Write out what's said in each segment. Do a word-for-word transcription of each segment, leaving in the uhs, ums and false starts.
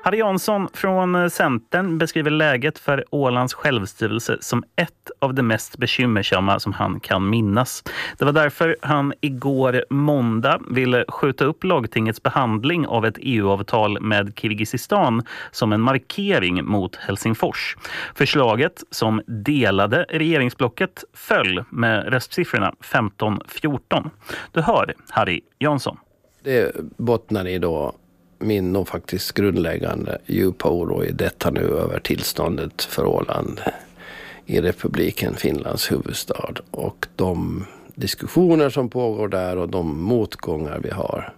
Harry Jansson från Centern beskriver läget för Ålands självstyrelse som ett av de mest bekymmersamma som han kan minnas. Det var därför han igår måndag ville skjuta upp lagtingets behandling av ett E U-avtal med Kirgizistan som en markering mot Helsingfors. Förslaget som delade regeringsblocket föll med röstsiffrorna femton fjorton. Du hör Harry Jansson. Det bottnar i då min och faktiskt grundläggande djupa oro i detta nu över tillståndet för Åland i republiken Finlands huvudstad och de diskussioner som pågår där och de motgångar vi har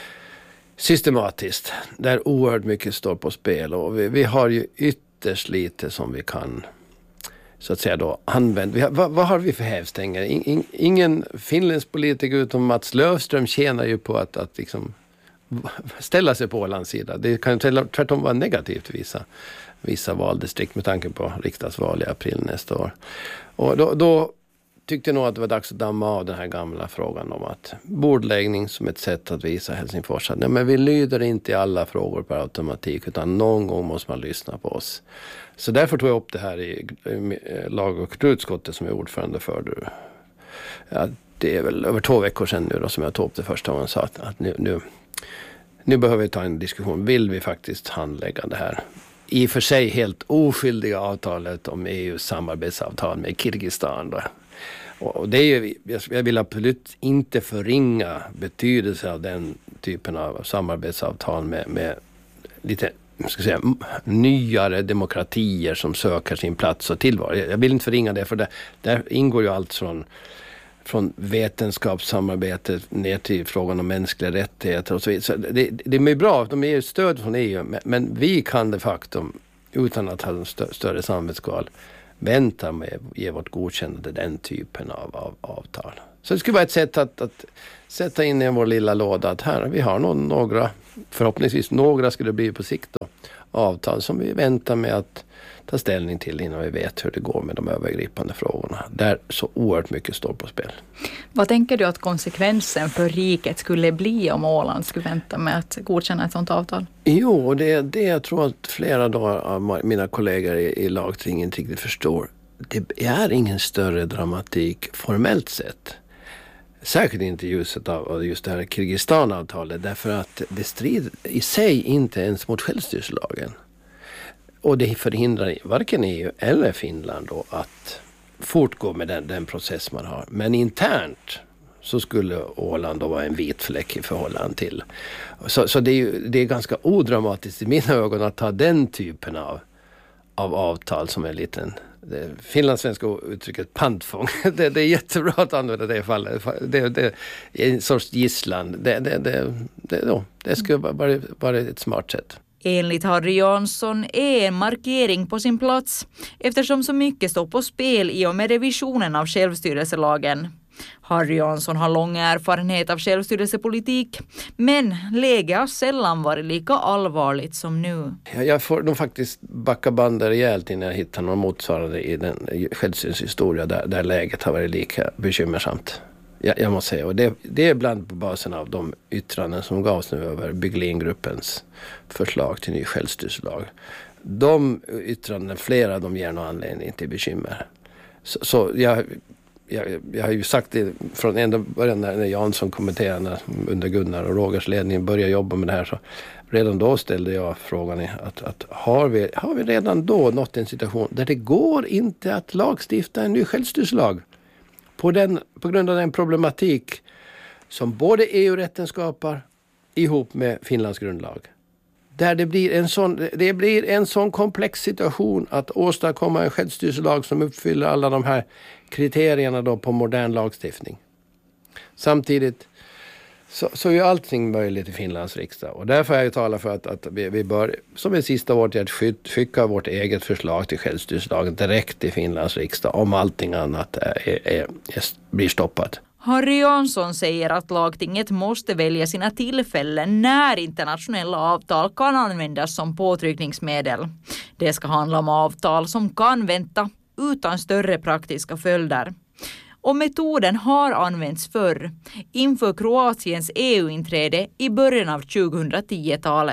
systematiskt där oerhört mycket står på spel och vi, vi har ju ytterst lite som vi kan så att säga då använda. Vad, vad har vi för hävstänger? In, in, ingen finländsk politiker utom Mats Löfström tjänar ju på att, att liksom ställa sig på Ålands sida. Det kan tvärtom vara negativt vissa, vissa valdistrikt med tanke på riksdagsval i april nästa år. Och då, då tyckte jag nog att det var dags att damma av den här gamla frågan om att bordläggning som ett sätt att visa Helsingfors att nej, men vi lyder inte i alla frågor per automatik utan någon gång måste man lyssna på oss. Så därför tog jag upp det här i lag- och kulturutskottet som jag är ordförande för. Ja, det är väl över två veckor sedan nu då som jag tog upp det första gången och sa att, att nu, nu, nu behöver vi ta en diskussion. Vill vi faktiskt handlägga det här? I och för sig helt oskyldiga avtalet om E U:s samarbetsavtal med Kirgizistan då. Och det är ju, jag vill absolut inte förringa betydelsen av den typen av samarbetsavtal med, med lite ska säga, nyare demokratier som söker sin plats och tillvaro. Jag vill inte förringa det för det, där ingår ju allt från, från vetenskapssamarbetet ner till frågan om mänskliga rättigheter och så vidare. Så det, det är bra, de är ju stöd från E U men, men vi kan de facto utan att ha en stö, större samvetskval vänta med att ge vårt godkännande den typen av, av avtal. Så det skulle vara ett sätt att, att sätta in i vår lilla låda att här vi har någon, några, förhoppningsvis några skulle det bli på sikt då, avtal som vi väntar med att ta ställning till innan vi vet hur det går med de övergripande frågorna. Där så oerhört mycket står på spel. Vad tänker du att konsekvensen för riket skulle bli om Åland skulle vänta med att godkänna ett sådant avtal? Jo, det, det jag tror att flera då av mina kollegor i, i lagtinget inte riktigt förstår. Det är ingen större dramatik formellt sett. Särskilt inte i ljuset av just det här Kirgizistan-avtalet därför att det strider i sig inte ens mot självstyrelselagen. Och det förhindrar varken E U eller Finland då att fortgå med den, den process man har. Men internt så skulle Åland då vara en vit fläck i förhållande till. Så, så det är ju det är ganska odramatiskt i mina ögon att ta den typen av, av avtal som är liten. Det finlandssvenska uttrycket pantfång. Det, det är jättebra att använda det i fallet. Det, det är en sorts gisslan. Det, det, det, det, då, det skulle vara, vara ett smart sätt. Enligt Harry Jansson är en markering på sin plats eftersom så mycket står på spel i och med revisionen av självstyrelselagen. Harry Jansson har lång erfarenhet av självstyrelsepolitik men läget har sällan varit lika allvarligt som nu. Jag får nog faktiskt backa bandet rejält innan jag hittar någon motsvarande i den självstyrelsehistoria där, där läget har varit lika bekymmersamt. Jag, jag måste säga, och det, det är bland på basen av de yttranden som gavs nu över Bygglingruppens förslag till ny självstyrelselag. De yttranden, flera av dem ger någon anledning till bekymmer. Så, så jag, jag, jag har ju sagt det från ända början när, när Jansson kommenterade under Gunnar och Rogers ledning började jobba med det här så redan då ställde jag frågan att, att har, vi, har vi redan då nått en situation där det går inte att lagstifta en ny självstyrelselag? På, den, på grund av den problematik som både E U-rätten skapar ihop med Finlands grundlag. Där det blir en sån, det blir en sån komplex situation att åstadkomma en självstyrelselag som uppfyller alla de här kriterierna då på modern lagstiftning. Samtidigt så, så är allting möjligt i Finlands riksdag. Och därför har jag talat för att, att vi, vi bör som en sista åtgärd skicka vårt eget förslag till självstyrelselagen direkt till Finlands riksdag om allting annat är, är, är, är, blir stoppat. Harry Jansson säger att lagtinget måste välja sina tillfällen när internationella avtal kan användas som påtryckningsmedel. Det ska handla om avtal som kan vänta utan större praktiska följder. Och metoden har använts förr inför Kroatiens E U-inträde i början av tjugohundratio-talet.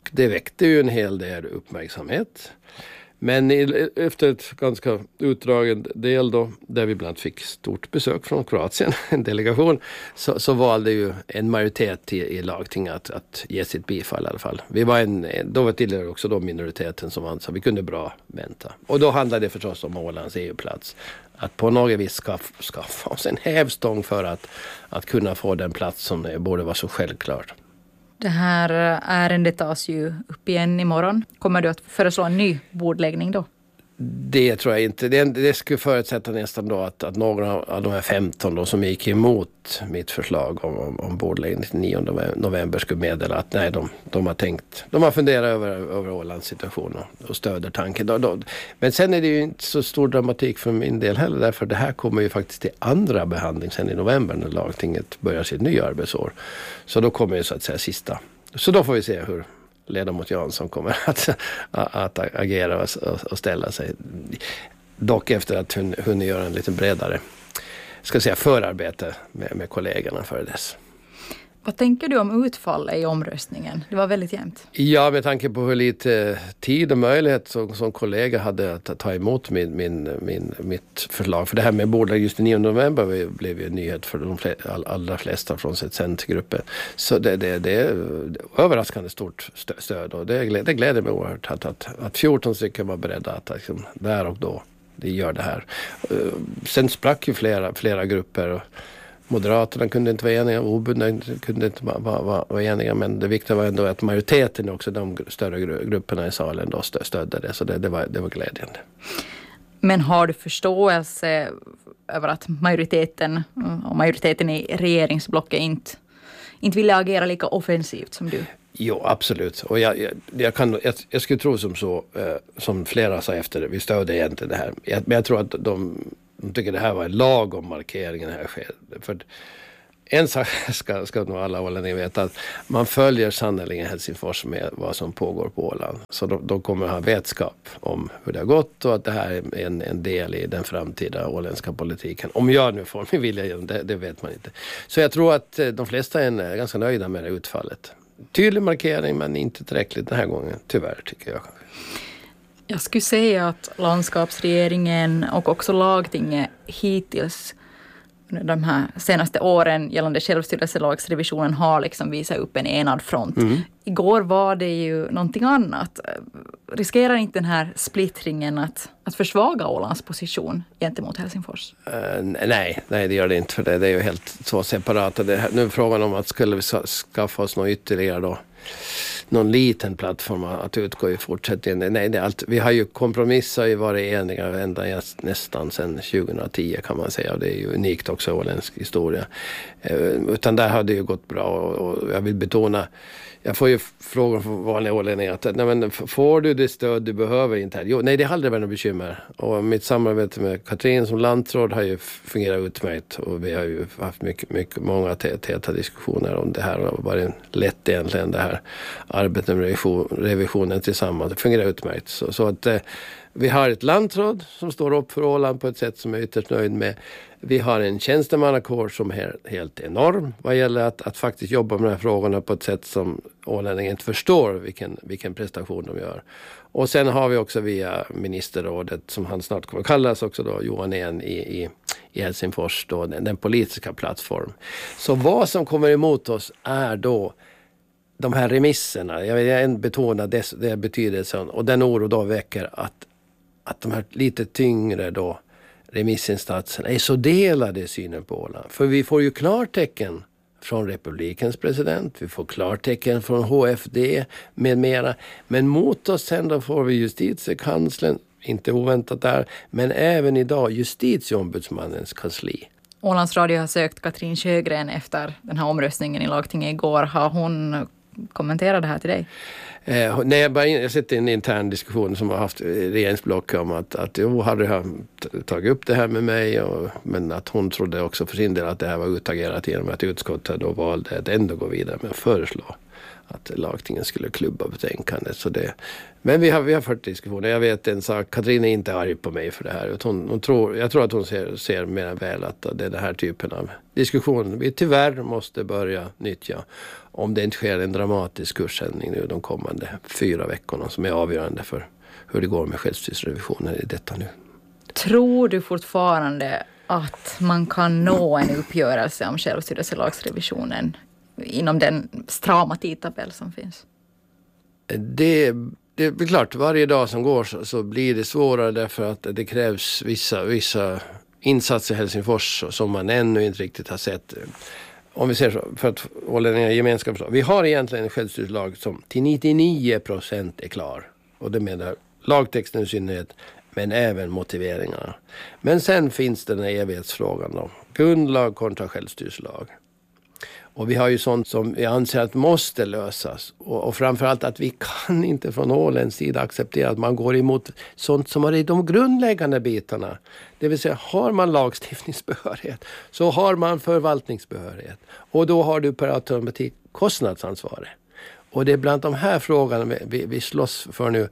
det väckte ju en hel del uppmärksamhet. Men i, efter ett ganska utdragen del då, där vi bland fick stort besök från Kroatien, en delegation, så, så valde ju en majoritet i, i lagtinget att, att ge sitt bifall i alla fall. Vi var en, då var tillhör också då minoriteten som vann, så vi kunde bra vänta. Och då handlade det förstås om Ålands E U-plats. Att på något vis skaffa, skaffa oss en hävstång för att, att kunna få den plats som borde vara så självklart. Det här ärendet tas ju upp igen imorgon. Kommer du att föreslå en ny bordläggning då? Det tror jag inte. Det, det skulle förutsätta nästan då att, att några av de här femton då som gick emot mitt förslag om, om, om bordläggning till nionde november skulle meddela att nej, de, de har tänkt, de har funderat över, över Ålands situation och, och stöder tanken. Då, då. Men sen är det ju inte så stor dramatik för min del heller, därför det här kommer ju faktiskt till andra behandling sen i november när lagtinget börjar sitt nya arbetsår. Så då kommer ju så att säga sista. Så då får vi se hur ledamot Jansson kommer att, att agera och, och ställa sig. Dock efter att hon, hon gör en lite bredare, ska säga, förarbete med, med kollegorna före dess. Vad tänker du om utfallet i omröstningen? Det var väldigt jämnt. Ja, med tanke på hur lite tid och möjlighet som, som kollega hade att ta emot min, min, min, mitt förslag. För det här med bordläggning just den nionde november blev ju en nyhet för de fl- all, allra flesta från Centergruppen. Så det, det, det är överraskande stort stöd och det, det gläder mig oerhört att, att, att fjorton stycken var beredda att liksom, där och då det gör det här. Sen sprack ju flera, flera grupper och Moderaterna kunde inte vara eniga, obundna kunde inte vara, vara, vara eniga, men det viktiga var ändå att majoriteten, också de större grupperna i salen, då stödde det, så det, det, var, det var glädjande. Men har du förståelse över att majoriteten och majoriteten i regeringsblocket inte, inte ville agera lika offensivt som du? Jo, absolut. Och jag, jag, jag, kan, jag, jag skulle tro som så, eh, som flera sa efter det, vi stödde egentligen det här. Jag, men jag tror att de De tycker det här var en lagom markering i det här skedet. För en sak ska, ska nog alla ålänningar veta, att man följer sannolikt Helsingfors med vad som pågår på Åland. Så de, de kommer ha vetskap om hur det har gått och att det här är en, en del i den framtida åländska politiken. Om jag nu får min vilja, det, det vet man inte. Så jag tror att de flesta är ganska nöjda med det utfallet. Tydlig markering, men inte tillräckligt den här gången, tyvärr tycker jag. Jag skulle säga att landskapsregeringen och också lagtinget hittills de här senaste åren gällande självstyrelselagsrevisionen har liksom visat upp en enad front. Mm. Igår var det ju någonting annat. Riskerar inte den här splittringen att, att försvaga Ålands position gentemot Helsingfors? Uh, nej, nej, det gör det inte, för det, det är ju helt så separata. Det här, nu är frågan om att skulle vi skaffa oss något ytterligare då, någon liten plattform att utgå i fortsättningen. Nej, det är allt. Vi har ju kompromissat och varit eniga ända nästan sedan tjugohundratio kan man säga. Och det är ju unikt också i åländsk historia. Eh, utan där har det ju gått bra och, och jag vill betona, jag får ju frågor från vanliga ålänningar att nej, men får du det stöd du behöver inte här? Jo, nej, det har aldrig varit något bekymmer. Och mitt samarbete med Katrin som landråd har ju fungerat utmärkt och vi har ju haft mycket, mycket många täta diskussioner om det här och varit lätt egentligen det här arbetet med revision, revisionen tillsammans. Det fungerar utmärkt. Så, så att eh, vi har ett landråd som står upp för Åland på ett sätt som jag är ytterst nöjd med. Vi har en tjänstemannakår som är helt enorm vad gäller att, att faktiskt jobba med de här frågorna på ett sätt som ålänningar inte förstår vilken, vilken prestation de gör. Och sen har vi också via ministerrådet, som han snart kommer att kallas också då, Johan En i, i, i Helsingfors, då, den, den politiska plattform. Så vad som kommer emot oss är då de här remisserna. Jag vill betona det, det betydelsen och den oro då väcker att, att de här lite tyngre då remissinstanserna är så delade i synen på Åland. För vi får ju klartecken från republikens president, vi får klartecken från H F D med mera. Men mot oss sen då får vi justitiekanslern, inte oväntat där, men även idag justitieombudsmannens kansli. Ålands Radio har sökt Katrin Sjögren efter den här omröstningen i lagtinget igår. Har hon kommenterat det här till dig? Eh, nej, jag, bara in, jag sitter i en intern diskussion som har haft regeringsblock om att, att jo, hade han tagit upp det här med mig och, men att hon trodde också för sin del att det här var utagerat genom att utskottet då valde att ändå gå vidare med att föreslå att lagtingen skulle klubba betänkandet. Så det, men vi har, vi har fört diskussioner. Jag vet en sak, Katrin är inte arg på mig för det här. Hon, hon tror, jag tror att hon ser, ser mer än väl att det är den här typen av diskussion vi tyvärr måste börja nyttja. Om det inte sker en dramatisk kursändning nu de kommande fyra veckorna som är avgörande för hur det går med självstyrelserevisionen i detta nu. Tror du fortfarande att man kan nå en uppgörelse om självstyrelselagsrevisionen inom den strama tidtabell som finns? Det, det är klart, varje dag som går så, så blir det svårare därför att det krävs vissa, vissa insatser i Helsingfors som man ännu inte riktigt har sett. Om vi ser så, för att hålla den gemenskap. Vi har egentligen en självstyrelselag som till nittionio procent är klar. Och det menar lagtexten i synnerhet, men även motiveringarna. Men sen finns den här evighetsfrågan då. Grundlag kontra självstyrelselag. Och vi har ju sånt som vi anser att måste lösas. Och, och framförallt att vi kan inte från Ålands sida acceptera att man går emot sånt som är de grundläggande bitarna. Det vill säga, har man lagstiftningsbehörighet så har man förvaltningsbehörighet. Och då har du per automatik kostnadsansvaret. Och det är bland de här frågorna vi, vi slåss för nu.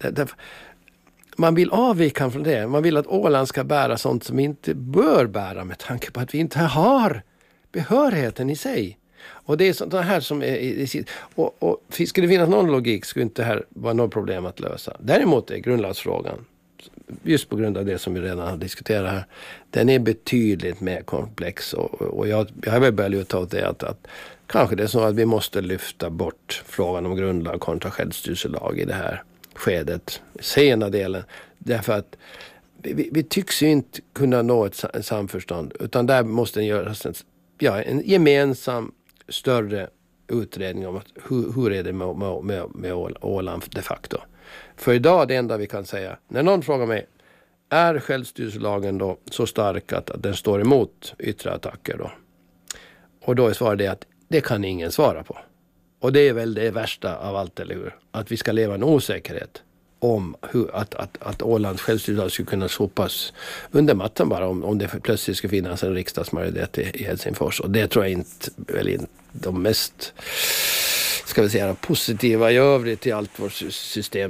Man vill avvika från det. Man vill att Åland ska bära sånt som inte bör bära med tanke på att vi inte har behörigheten i sig. Och det är sånt här som är i, och, och skulle det finnas någon logik skulle inte det här vara något problem att lösa. Däremot är grundlagsfrågan, just på grund av det som vi redan har diskuterat här, den är betydligt mer komplex och, och jag, jag har väl börjat luta åt det att, att kanske det är så att vi måste lyfta bort frågan om grundlag kontra självstyrelselag i det här skedet, sena delen, därför att vi, vi tycks ju inte kunna nå ett samförstånd, utan där måste den göras en, ja, en gemensam större utredning om att hur, hur är det med, med, med, med Åland de facto. För idag det enda vi kan säga, när någon frågar mig, är självstyrelselagen då så stark att, att den står emot yttre attacker då? Och då är svaret det att det kan ingen svara på. Och det är väl det värsta av allt, eller hur? Att vi ska leva en osäkerhet om hur, att, att, att Ålands självstyrelse skulle kunna sopas under mattan bara om, om det plötsligt ska finnas en riksdagsmajoritet i, i Helsingfors. Och det tror jag inte väl inte de mest, ska vi säga, positiva i övrigt i allt vårt system